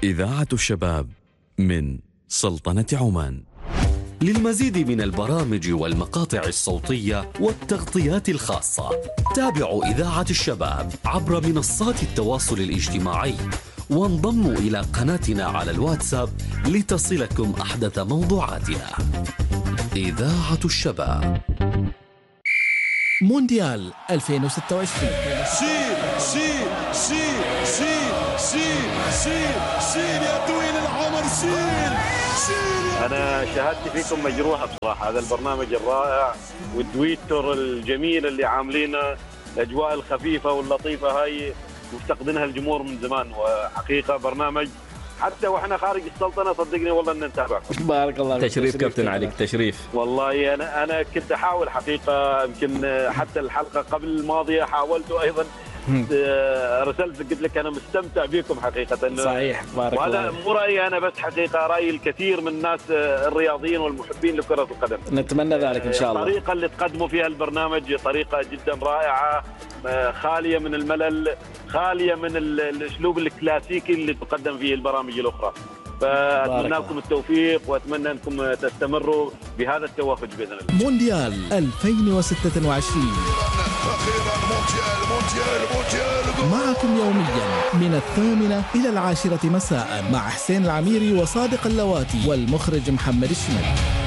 إذاعة الشباب من سلطنة عمان. للمزيد من البرامج والمقاطع الصوتية والتغطيات الخاصة تابعوا إذاعة الشباب عبر منصات التواصل الاجتماعي وانضموا إلى قناتنا على الواتساب لتصلكم أحدث موضوعاتنا. إذاعة الشباب. مونديال 2026. شيل شيل شيل شيل شيل شيل شيل يا طويل العمر شيل شيل. أنا شهادتي فيكم مجروحة بصراحة. هذا البرنامج الرائع والتويتر الجميل اللي عاملينه، الأجواء الخفيفة واللطيفة هاي مفتقدينها الجمهور من زمان، وحقيقة برنامج حتى واحنا خارج السلطنة صدقني والله ان نتابعكم. بارك الله فيك. تشريف كابتن عليك، تشريف والله. انا كنت احاول حقيقة، يمكن حتى الحلقة قبل الماضية حاولت ايضا، رسلت قلت لك انا مستمتع بكم حقيقة. صحيح، بارك الله. وهذا مو رأيي انا بس، حقيقة رأي الكثير من الناس الرياضيين والمحبين لكرة القدم. نتمنى ذلك ان شاء الله. الطريقة اللي تقدموا فيها البرنامج طريقة جدا رائعة، خالية من الملل، خالية من الاسلوب الكلاسيكي اللي تقدم فيه البرامج الاخرى. فأتمنى لكم التوفيق وأتمنى أنكم تستمروا بهذا التوافق بإذن الله. مونديال 2026 معكم يوميا من 8 إلى 10 مساء مع حسين العميري وصادق اللواتي والمخرج محمد الشمال.